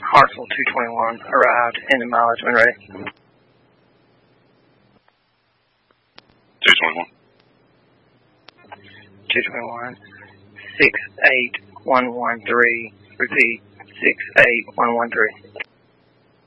Hartsville 221 arrived in the mileage when ready. 221. 221. 68113. Repeat, 68113.